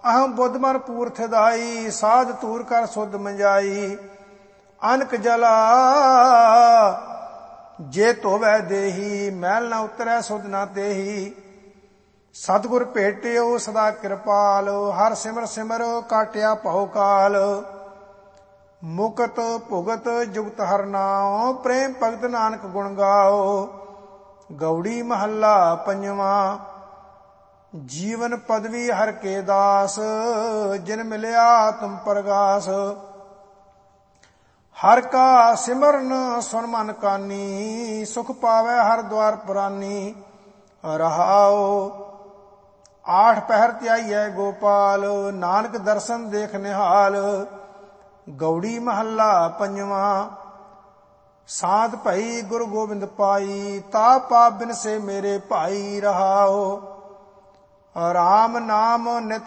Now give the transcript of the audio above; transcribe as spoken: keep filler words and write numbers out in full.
ਅਹੰ ਬੁੱਧ ਮਨ ਪੂਰਥ ਦਾਈ, ਸਾਧ ਤੂਰ ਕਰ ਸੁਧ ਮੰਜਾਈ। ਅਨਕ ਜਲਾ ਜੇ ਧੋਵੈ ਦੇਹੀ, ਮੈਲ ਨਾ ਉਤਰੈ ਸੁਧ ਨਾ ਦੇਹੀ। ਸਤਿਗੁਰ ਭੇਟਿਓ ਸਦਾ ਕਿਰਪਾਲ, ਹਰ ਸਿਮਰ ਸਿਮਰ ਕਾਟਿਆ ਭਉ ਕਾਲ। ਮੁਕਤ ਭੁਗਤ ਜੁਗਤ ਹਰ ਨਾਉ, ਪ੍ਰੇਮ ਭਗਤ ਨਾਨਕ ਗੁਣ ਗਾਓ। ਗੌੜੀ ਮਹੱਲਾ ਪੰਜਵਾਂ। ਜੀਵਨ ਪਦਵੀ ਹਰ ਕੇ ਦਾਸ, ਜਿਨ ਮਿਲਿਆ ਤੁਮ ਪਰਗਾਸ। ਹਰ ਕਾ ਸਿਮਰਨ ਸੁਨ ਮਨ ਕਾਨੀ, ਸੁਖ ਪਾਵੈ ਹਰ ਦੁਆਰ ਪੁਰਾਨੀ। ਰਹਾਉ ਆਠ ਪਹਿਰ ਧਿਆਈਐ ਗੋਪਾਲ, ਨਾਨਕ ਦਰਸ਼ਨ ਦੇਖ ਨਿਹਾਲ। ਗੌੜੀ ਮਹੱਲਾ ਪੰਜਵਾਂ। ਸਾਧ ਭਈ ਗੁਰੂ ਗੋਬਿੰਦ ਪਾਈ, ਤਾ ਪਾਪ ਬਿਨ ਸੇ ਮੇਰੇ ਭਾਈ। ਰਹਾਉ ਰਾਮ ਨਾਮ ਨਿਤ